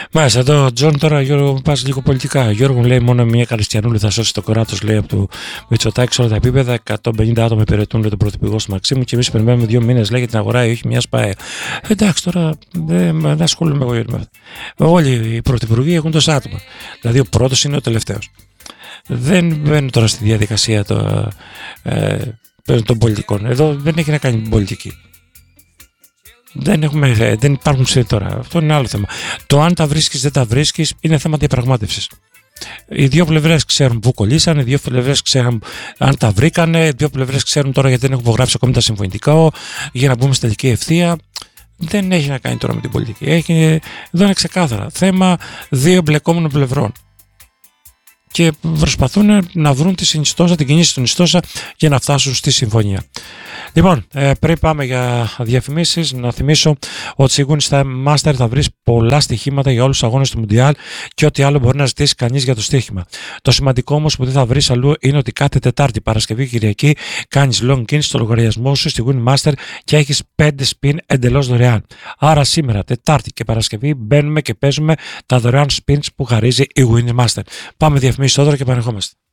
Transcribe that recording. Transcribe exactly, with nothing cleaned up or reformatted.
Μάλιστα, εδώ ο Τζον τώρα, Γιώργο, πας λίγο πολιτικά. Γιώργο λέει: μόνο μια Καλιστιανούλη θα σώσει το κράτος, λέει, από του Μητσοτάκη σε όλα τα επίπεδα. εκατόν πενήντα άτομα υπηρετούν, λέει, τον πρωθυπουργό του Μαξίμου και εμείς περιμένουμε δύο μήνες, λέει, για την αγορά ή όχι μια ΣΠΑΕ. Εντάξει, τώρα δεν, δεν ασχολούμαι εγώ με αυτό. Όλοι οι πρωθυπουργοί έχουν τόσα άτομα. Δηλαδή, ο πρώτος είναι ο τελευταίος. Δεν μπαίνω τώρα στη διαδικασία το, ε, των πολιτικών. Εδώ δεν έχει να κάνει με την πολιτική. Δεν, έχουμε, δεν υπάρχουν σε τώρα. Αυτό είναι άλλο θέμα. Το αν τα βρίσκεις δεν τα βρίσκεις είναι θέμα διαπραγμάτευσης. Οι δύο πλευρές ξέρουν πού κολλήσανε, οι δύο πλευρές ξέρουν αν τα βρήκανε, οι δύο πλευρές ξέρουν τώρα γιατί δεν έχουν υπογράψει ακόμη τα συμφωνητικά για να μπούμε στη τελική ευθεία. Δεν έχει να κάνει τώρα με την πολιτική. Έχει, εδώ είναι ξεκάθαρα θέμα δύο εμπλεκόμενων πλευρών. Και προσπαθούν να βρουν τη συνιστόσα, την κοινή συνιστόσα για να φτάσουν στη συμφωνία. Λοιπόν, ε, πριν πάμε για διαφημίσεις, να θυμίσω ότι σίγουρα στα Master θα βρεις πολλά στοιχήματα για όλους τους αγώνες του Μουντιάλ και ό,τι άλλο μπορεί να ζητήσει κανείς για το στοίχημα. Το σημαντικό όμως που δεν θα βρεις αλλού είναι ότι κάθε Τετάρτη, Παρασκευή και Κυριακή κάνεις login στο λογαριασμό σου στη Win Master και έχεις πέντε spin εντελώς δωρεάν. Άρα σήμερα, Τετάρτη και Παρασκευή μπαίνουμε και παίζουμε τα δωρεάν spins που χαρίζει η Win Master. Πάμε διαφημίσεις τώρα και επανερχόμαστε.